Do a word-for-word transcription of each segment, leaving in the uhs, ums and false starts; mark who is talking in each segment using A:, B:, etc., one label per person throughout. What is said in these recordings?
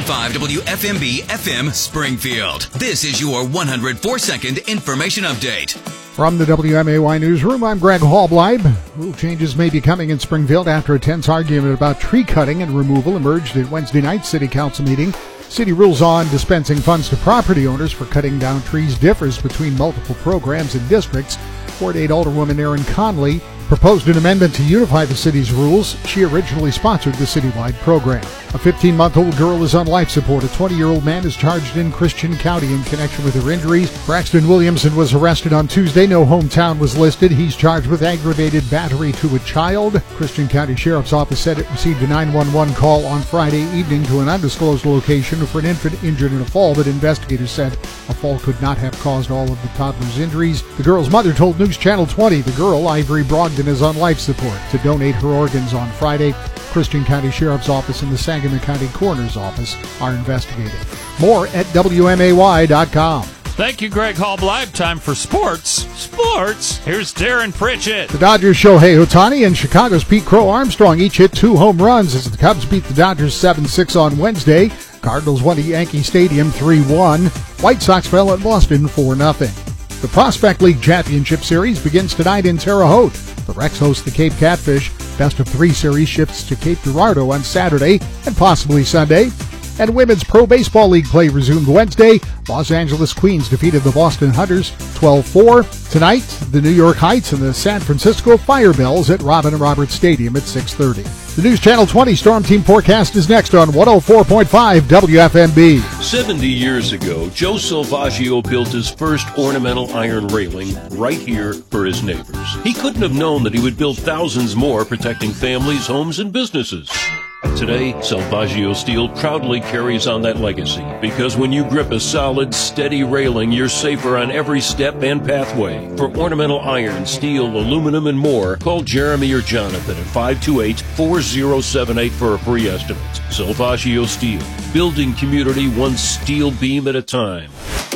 A: point five W F M B F M Springfield. This is your one hundred four second information update.
B: From the W M A Y Newsroom, I'm Greg Hallbleib. Rule changes may be coming in Springfield after a tense argument about tree cutting and removal emerged at Wednesday night's City Council meeting. City rules on dispensing funds to property owners for cutting down trees differs between multiple programs and districts. Ward eight Alderwoman Erin Conley proposed an amendment to unify the city's rules. She originally sponsored the citywide program. A fifteen-month-old girl is on life support. A twenty-year-old man is charged in Christian County in connection with her injuries. Braxton Williamson was arrested on Tuesday. No hometown was listed. He's charged with aggravated battery to a child. Christian County Sheriff's Office said it received a nine one one call on Friday evening to an undisclosed location for an infant injured in a fall, but investigators said a fall could not have caused all of the toddler's injuries. The girl's mother told News Channel twenty the girl, Ivory Brogdon, is on life support to donate her organs on Friday. Christian County Sheriff's Office and the Sangamon County Coroner's Office are investigating. More at W M A Y dot com.
C: Thank you, Greg Hallbleib. Time for sports. Sports. Here's Darren Pritchett.
B: The Dodgers' Shohei Ohtani and Chicago's Pete Crow Armstrong each hit two home runs as the Cubs beat the Dodgers seven six on Wednesday. Cardinals won at Yankee Stadium three one. White Sox fell at Boston four nothing. The Prospect League Championship Series begins tonight in Terre Haute. The Rex host the Cape Catfish. Best of three series shifts to Cape Girardeau on Saturday and possibly Sunday. And Women's Pro Baseball League play resumed Wednesday. Los Angeles Queens defeated the Boston Hunters twelve four. Tonight, the New York Heights and the San Francisco Firebells at Robin Roberts Stadium at six thirty. The News Channel twenty Storm Team forecast is next on one oh four point five W F M B.
D: seventy years ago, Joe Salvaggio built his first ornamental iron railing right here for his neighbors. He couldn't have known that he would build thousands more, protecting families, homes, and businesses. Today, Salvaggio Steel proudly carries on that legacy, because when you grip a solid, steady railing, you're safer on every step and pathway. For ornamental iron, steel, aluminum, and more, call Jeremy or Jonathan at five two eight, four oh seven eight for a free estimate. Salvaggio Steel, building community one steel beam at a time.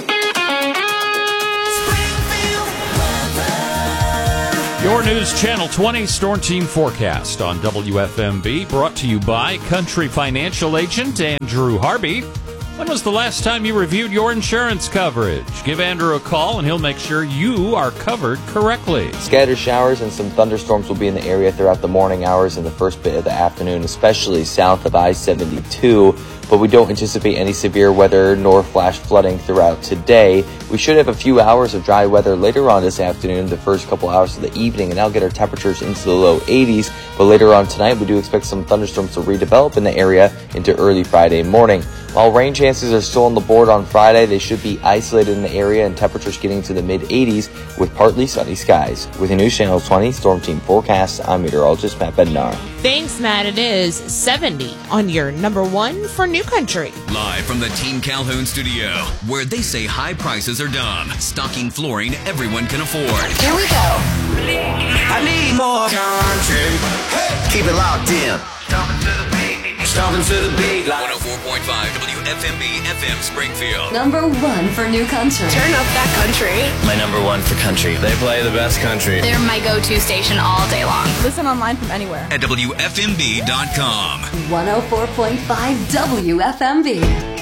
C: Your News Channel twenty Storm Team forecast on W F M B, brought to you by Country Financial Agent Andrew Harvey. When was the last time you reviewed your insurance coverage? Give Andrew a call and he'll make sure you are covered correctly.
E: Scattered showers and some thunderstorms will be in the area throughout the morning hours and the first bit of the afternoon, especially south of I seventy-two. But we don't anticipate any severe weather nor flash flooding throughout today. We should have a few hours of dry weather later on this afternoon, the first couple hours of the evening, and that'll get our temperatures into the low eighties. But later on tonight, we do expect some thunderstorms to redevelop in the area into early Friday morning. While rain chances are still on the board on Friday, they should be isolated in the area and temperatures getting to the mid-eighties with partly sunny skies. With the News Channel twenty Storm Team forecast, I'm meteorologist Matt Bednar.
F: Thanks, Matt. It is seventy on your number one for New Country.
A: Live from the Team Calhoun studio, where they say high prices are dumb, stocking flooring everyone can afford.
G: Here we go. I need more country. Hey. Keep it locked in. Stomping to the beat. Stomping to the beat.
A: one oh four point five W F M B F M Springfield.
H: Number one for New Country.
I: Turn up that country.
J: My number one for country. They play the best country.
I: They're my go-to station all day long.
K: Listen online from anywhere.
A: At W F M B dot com.
H: one oh four point five W F M B.